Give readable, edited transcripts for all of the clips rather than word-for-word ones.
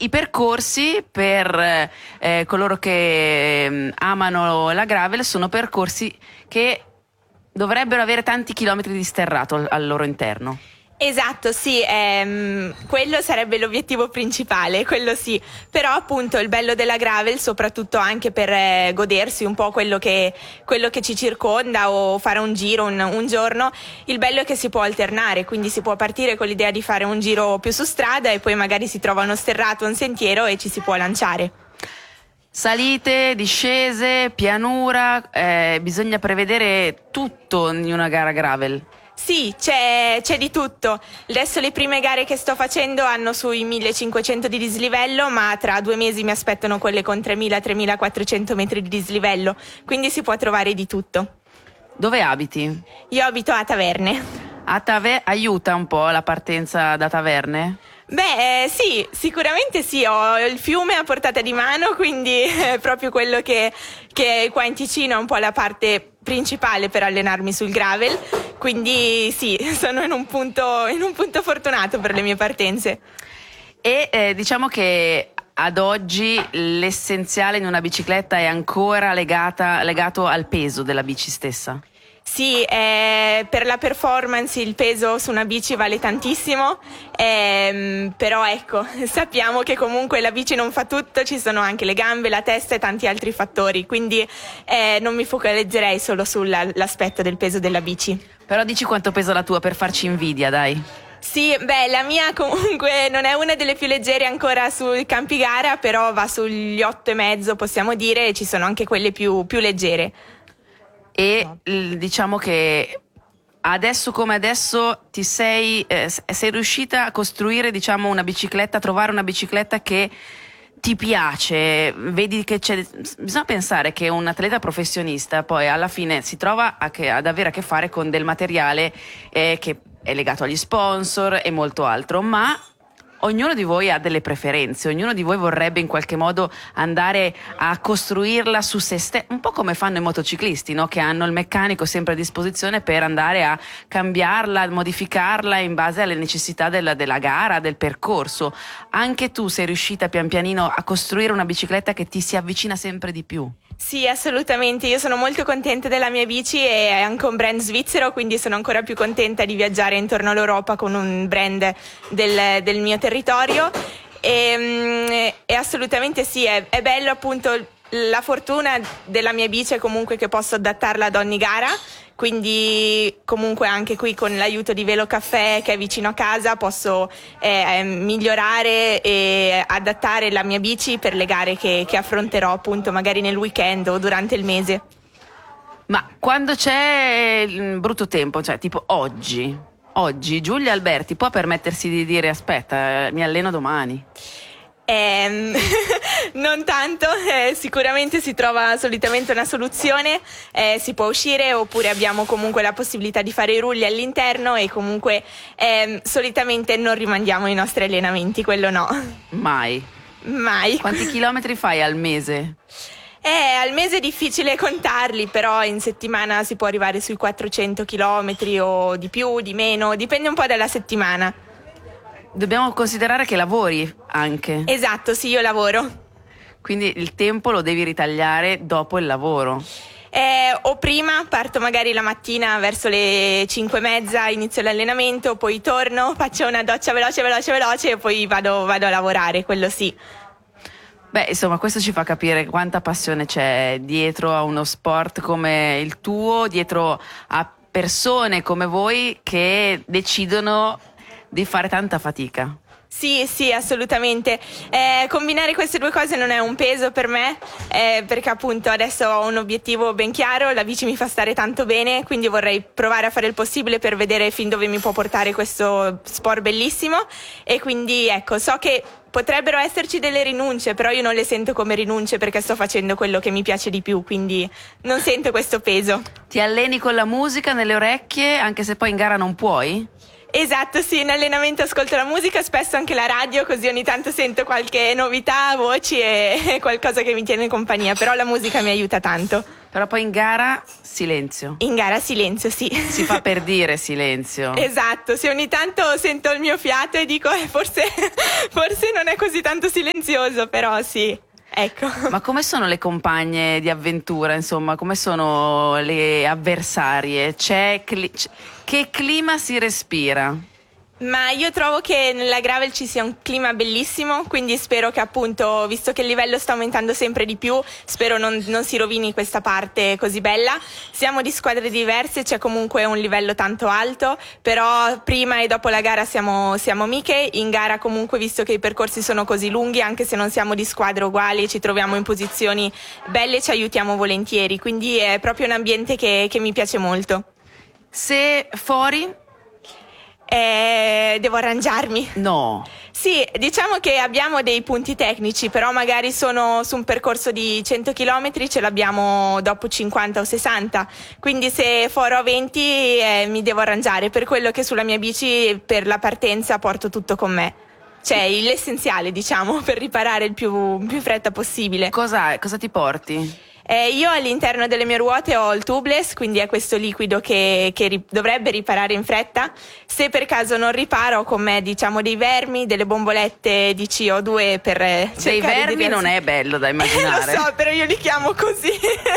i percorsi per coloro che amano la gravel sono percorsi che dovrebbero avere tanti chilometri di sterrato al loro interno. Esatto, sì, quello sarebbe l'obiettivo principale, quello sì, però appunto il bello della gravel, soprattutto anche per godersi un po' quello che ci circonda o fare un giro un giorno, il bello è che si può alternare, quindi si può partire con l'idea di fare un giro più su strada e poi magari si trova uno sterrato, un sentiero e ci si può lanciare. Salite, discese, pianura, bisogna prevedere tutto in una gara gravel. Sì, c'è di tutto. Adesso le prime gare che sto facendo hanno sui 1500 di dislivello, ma tra 2 mesi mi aspettano quelle con 3000-3400 metri di dislivello, quindi si può trovare di tutto. Dove abiti? Io abito a Taverne. Aiuta un po' la partenza da Taverne? Beh, sì, sicuramente sì, ho il fiume a portata di mano, quindi è proprio quello che qua in Ticino è un po' la parte principale per allenarmi sul gravel, quindi sì, sono in un punto fortunato per le mie partenze. E diciamo che ad oggi l'essenziale in una bicicletta è ancora legato al peso della bici stessa? Sì, per la performance il peso su una bici vale tantissimo, però ecco, sappiamo che comunque la bici non fa tutto, ci sono anche le gambe, la testa e tanti altri fattori, quindi non mi focalizzerei solo sull'aspetto del peso della bici. Però dici quanto pesa la tua per farci invidia, dai. Sì, beh, la mia comunque non è una delle più leggere ancora sui campi gara, però va sugli 8,5 possiamo dire, e ci sono anche quelle più leggere. E diciamo che adesso come adesso sei riuscita a costruire, diciamo, una bicicletta, a trovare una bicicletta che ti piace. Vedi che bisogna pensare che un atleta professionista poi alla fine si trova ad avere a che fare con del materiale che è legato agli sponsor e molto altro, ma ognuno di voi ha delle preferenze, ognuno di voi vorrebbe in qualche modo andare a costruirla su se stesso, un po' come fanno i motociclisti, no? Che hanno il meccanico sempre a disposizione per andare a cambiarla, modificarla in base alle necessità della gara, del percorso. Anche tu sei riuscita pian pianino a costruire una bicicletta che ti si avvicina sempre di più. Sì, assolutamente, io sono molto contenta della mia bici e è anche un brand svizzero, quindi sono ancora più contenta di viaggiare intorno all'Europa con un brand del mio territorio e assolutamente sì, è bello appunto la fortuna della mia bici è comunque che posso adattarla ad ogni gara, quindi comunque anche qui con l'aiuto di Velo Caffè che è vicino a casa posso migliorare e adattare la mia bici per le gare che affronterò appunto magari nel weekend o durante il mese. Ma quando c'è il brutto tempo, cioè tipo oggi Giulia Alberti può permettersi di dire aspetta, mi alleno domani? Non tanto, sicuramente si trova solitamente una soluzione, si può uscire oppure abbiamo comunque la possibilità di fare i rulli all'interno e comunque solitamente non rimandiamo i nostri allenamenti, quello no. Mai? Quanti chilometri fai al mese? Al mese è difficile contarli, però in settimana si può arrivare sui 400 chilometri o di più, di meno, dipende un po' dalla settimana. Dobbiamo considerare che lavori anche. Esatto, sì, io lavoro. Quindi il tempo lo devi ritagliare dopo il lavoro. O prima, parto magari la mattina verso le 5:30, inizio l'allenamento, poi torno, faccio una doccia veloce e poi vado a lavorare, quello sì. Beh, insomma, questo ci fa capire quanta passione c'è dietro a uno sport come il tuo, dietro a persone come voi che decidono di fare tanta fatica. Sì, assolutamente. Combinare queste due cose non è un peso per me, perché appunto adesso ho un obiettivo ben chiaro, la bici mi fa stare tanto bene, quindi vorrei provare a fare il possibile per vedere fin dove mi può portare questo sport bellissimo e quindi ecco, so che potrebbero esserci delle rinunce, però io non le sento come rinunce perché sto facendo quello che mi piace di più, quindi non sento questo peso. Ti alleni con la musica nelle orecchie, anche se poi in gara non puoi? Esatto, sì, in allenamento ascolto la musica, spesso anche la radio, così ogni tanto sento qualche novità, voci e qualcosa che mi tiene in compagnia, però la musica mi aiuta tanto. Però poi in gara silenzio. In gara silenzio, sì. Si fa per dire silenzio. Esatto, se ogni tanto sento il mio fiato e dico forse non è così tanto silenzioso, però sì, ecco. Ma come sono le compagne di avventura, insomma, come sono le avversarie? Che clima si respira? Ma io trovo che nella gravel ci sia un clima bellissimo, quindi spero che appunto, visto che il livello sta aumentando sempre di più, spero non si rovini questa parte così bella. Siamo di squadre diverse, c'è comunque un livello tanto alto, però prima e dopo la gara siamo amiche. In gara comunque, visto che i percorsi sono così lunghi, anche se non siamo di squadre uguali, ci troviamo in posizioni belle e ci aiutiamo volentieri, quindi è proprio un ambiente che mi piace molto. Se fuori? Devo arrangiarmi. No. Sì, diciamo che abbiamo dei punti tecnici, però magari sono su un percorso di 100 km, ce l'abbiamo dopo 50 o 60, quindi se farò 20 mi devo arrangiare, per quello che sulla mia bici per la partenza porto tutto con me. Cioè l'essenziale, diciamo, per riparare il più fretta possibile. Cosa ti porti? Io all'interno delle mie ruote ho il tubeless, quindi è questo liquido che dovrebbe riparare in fretta. Se per caso non riparo, ho con me diciamo dei vermi, delle bombolette di CO2 per cercare dei vermi non è bello da immaginare. Lo so, però io li chiamo così.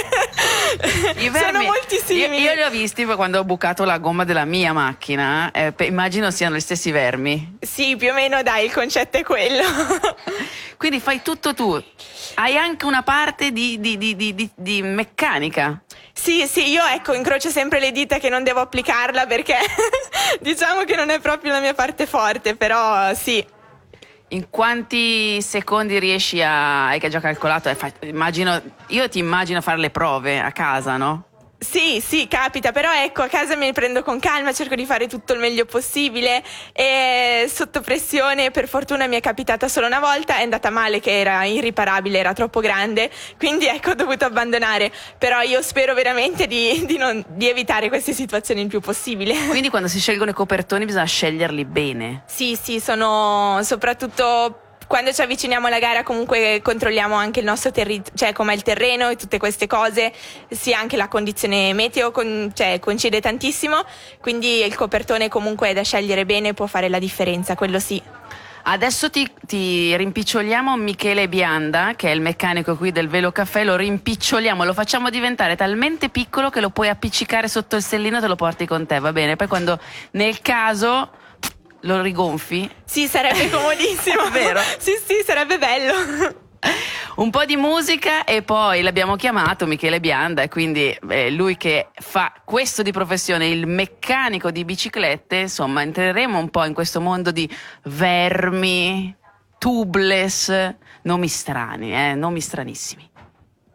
I vermi, sono molti simili. Io li ho visti quando ho bucato la gomma della mia macchina, immagino siano gli stessi vermi. Sì, più o meno dai, il concetto è quello. Quindi fai tutto tu. Hai anche una parte di meccanica. Sì, io ecco, incrocio sempre le dita che non devo applicarla perché diciamo che non è proprio la mia parte forte, però sì. In quanti secondi riesci hai già calcolato? Io ti immagino fare le prove a casa, no? Sì, capita, però ecco, a casa me ne prendo con calma, cerco di fare tutto il meglio possibile e sotto pressione, per fortuna mi è capitata solo una volta, è andata male che era irriparabile, era troppo grande, quindi ecco ho dovuto abbandonare, però io spero veramente di evitare queste situazioni il più possibile. Quindi quando si scelgono i copertoni bisogna sceglierli bene. Sì, sono soprattutto... Quando ci avviciniamo alla gara comunque controlliamo anche il nostro cioè com'è il terreno e tutte queste cose, sia anche la condizione meteo coincide tantissimo, quindi il copertone comunque è da scegliere bene, può fare la differenza, quello sì. Adesso ti rimpiccioliamo Michele Bianda, che è il meccanico qui del Velo Caffè, lo rimpiccioliamo, lo facciamo diventare talmente piccolo che lo puoi appiccicare sotto il sellino e te lo porti con te, va bene? Poi quando nel caso lo rigonfi? Sì, sarebbe comodissimo. Vero? Sì, sarebbe bello. Un po' di musica e poi l'abbiamo chiamato Michele Bianda e quindi lui che fa questo di professione, il meccanico di biciclette, insomma entreremo un po' in questo mondo di vermi, tubeless, nomi strani, nomi stranissimi.